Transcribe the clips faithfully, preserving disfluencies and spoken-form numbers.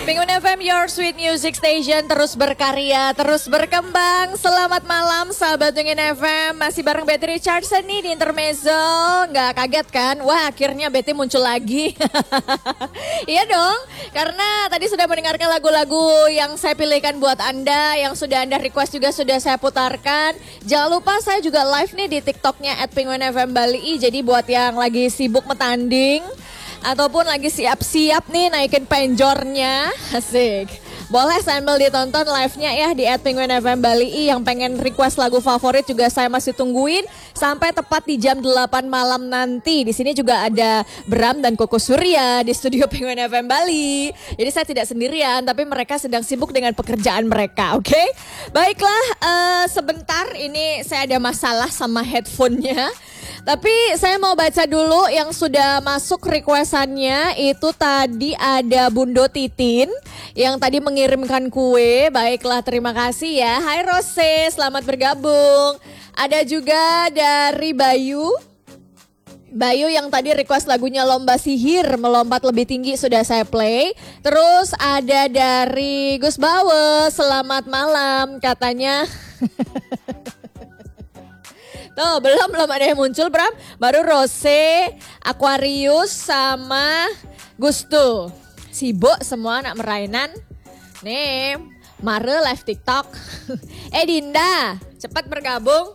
Penguin F M, your sweet music station, terus berkarya, terus berkembang. Selamat malam sahabat Penguin F M, masih bareng Betty Richardson nih di Intermezzo. Nggak kaget kan? Wah, akhirnya Betty muncul lagi. Iya dong, karena tadi sudah mendengarkan lagu-lagu yang saya pilihkan buat Anda, yang sudah Anda request juga sudah saya putarkan. Jangan lupa saya juga live nih di TikToknya at Penguin F M Bali. Jadi buat yang lagi sibuk metanding ataupun lagi siap-siap nih naikin penjornya, asik. Boleh sambil ditonton live-nya ya di at Penguin F M Bali. Yang pengen request lagu favorit juga saya masih tungguin sampai tepat di jam delapan malam nanti. Di sini juga ada Bram dan Koko Surya di studio Penguin F M Bali. Jadi saya tidak sendirian, tapi mereka sedang sibuk dengan pekerjaan mereka, oke? Okay? Baiklah, uh, sebentar ini saya ada masalah sama headphone-nya. Tapi saya mau baca dulu yang sudah masuk requestannya. Itu tadi ada Bundo Titin yang tadi mengirimkan kue. Baiklah, terima kasih ya. Hai Rose, selamat bergabung. Ada juga dari Bayu. Bayu yang tadi request lagunya Lomba Sihir, Melompat Lebih Tinggi sudah saya play. Terus ada dari Gus Bawe, selamat malam katanya. Tuh belum belum ada yang muncul Bram. Baru Rose, Aquarius sama Gusto. Sibuk semua anak merainan. Nih, Mare live TikTok. Eh Dinda, cepat bergabung.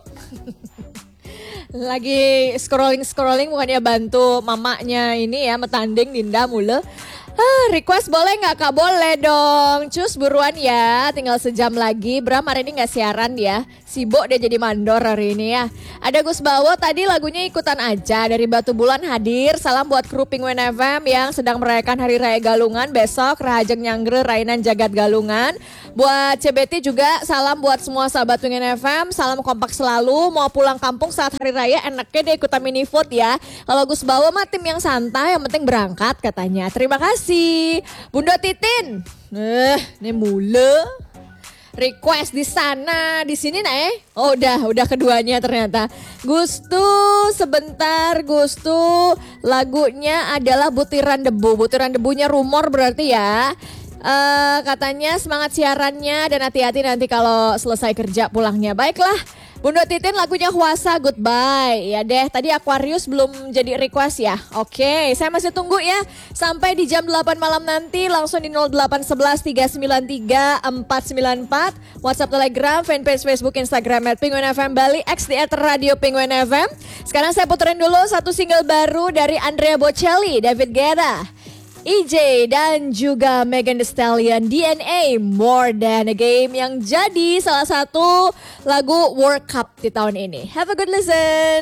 Lagi scrolling-scrolling bukannya bantu mamanya ini ya metanding Dinda mule. Ah, request boleh nggak Kak? Boleh dong. Cus buruan ya, tinggal sejam lagi. Bram hari ini nggak siaran ya. Sibuk dia jadi mandor hari ini ya. Ada Gus Bawo tadi lagunya ikutan aja dari Batu Bulan hadir. Salam buat kru Penguin F M yang sedang merayakan Hari Raya Galungan besok. Rahajeng Nyangre Rainan Jagat Galungan. Buat C B T juga salam buat semua sahabat Penguin F M. Salam kompak selalu. Mau pulang kampung saat Hari Raya enaknya deh ikutan mini vote ya. Kalau Gus Bawo mah tim yang santai, yang penting berangkat katanya. Terima kasih. Bunda Titin, eh, ini mule request di sana, di sini nah eh. Oh udah, udah keduanya ternyata. Gustu, sebentar Gustu, lagunya adalah Butiran Debu. Butiran Debunya Rumor berarti ya. Uh, katanya semangat siarannya dan hati-hati nanti kalau selesai kerja pulangnya. Baiklah. Bunda Titin lagunya Huasa Goodbye. Ya deh, tadi Aquarius belum jadi request ya. Oke, saya masih tunggu ya. Sampai di jam delapan malam nanti langsung di nol delapan satu satu tiga sembilan tiga empat sembilan empat. WhatsApp, Telegram, fanpage Facebook, Instagram at Penguin F M Bali, X di at Radio Penguin F M. Sekarang saya puterin dulu satu single baru dari Andrea Bocelli, David Guetta, E J dan juga Megan Thee Stallion, D N A More Than a Game yang jadi salah satu lagu World Cup di tahun ini. Have a good listen.